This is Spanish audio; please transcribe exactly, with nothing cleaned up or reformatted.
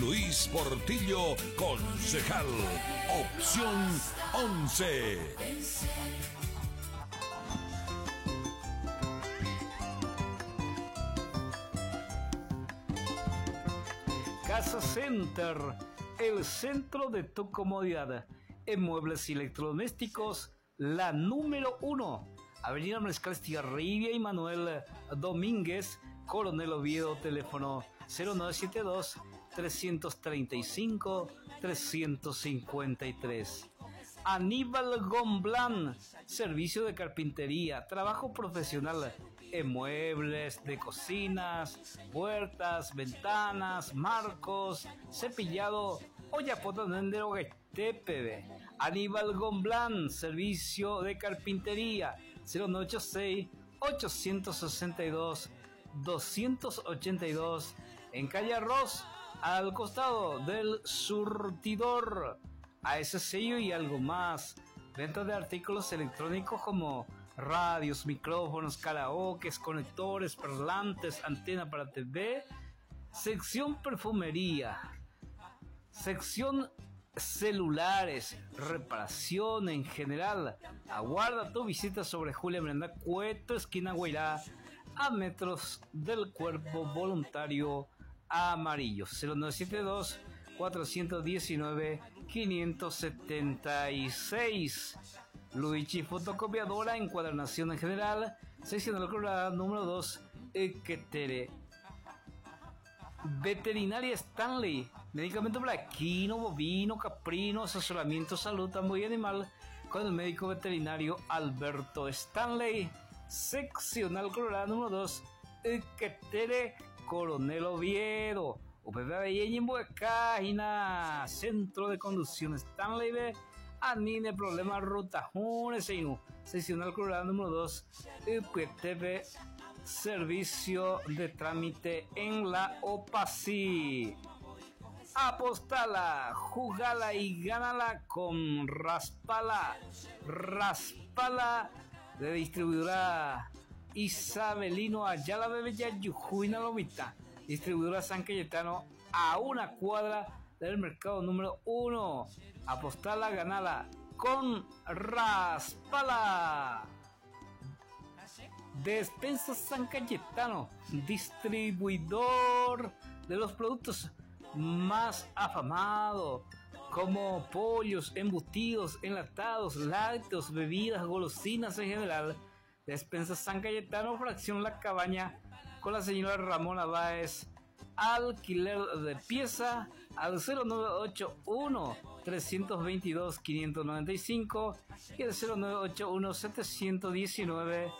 Luis Portillo, concejal, opción once. Casa Center, el centro de tu comodidad. En muebles y electrodomésticos, la número uno. Avenida Mariscal Estigarribia y Manuel Domínguez, Coronel Oviedo, teléfono cero nueve siete dos, tres tres cinco, tres cinco tres. Aníbal Gomblán, servicio de carpintería, trabajo profesional en muebles de cocinas, puertas, ventanas, marcos, cepillado, olla potanendero T P B. Aníbal Gomblán, servicio de carpintería, cero nueve ocho seis, ocho seis dos, dos ocho dos, en calle Arroz, al costado del surtidor. A ese sello y algo más. Venta de artículos electrónicos como radios, micrófonos, karaokes, conectores, parlantes, antena para T V. Sección perfumería. Sección celulares, reparación en general. Aguarda tu visita sobre Julia Miranda Cueto, esquina Guairá, a metros del Cuerpo Voluntario Amarillo. Cero nueve siete dos, cuatro uno nueve, cinco siete seis. Luigi Fotocopiadora, encuadernación en general, sección colorada número dos, Equetere. Veterinaria Stanley, medicamento para equino, bovino, caprino, asesoramiento, salud, tambo y animal, con el médico veterinario Alberto Stanley. Seccional colorada número dos, Equetere, Coronel Oviedo. U P B en Buecágina, Centro de Conducción Stanley B, Anine Problema Ruta Juneseinu, Seccional colorada número dos, U P T V, Servicio de Trámite en la OPACI. Apostala, jugala y gánala con Raspala. Raspala de distribuidora Isabelino Ayala Bebe Yayujuina Lomita. Distribuidora San Cayetano, a una cuadra del mercado número uno. Apostala, ganala con Raspala. Despensa San Cayetano, distribuidor de los productos más afamados como pollos, embutidos, enlatados, lácteos, bebidas, golosinas en general. Despensa San Cayetano, fracción La Cabaña, con la señora Ramona Báez. Alquiler de pieza al cero nueve ocho uno, tres dos dos, cinco nueve cinco y el cero nueve ocho uno, siete uno nueve,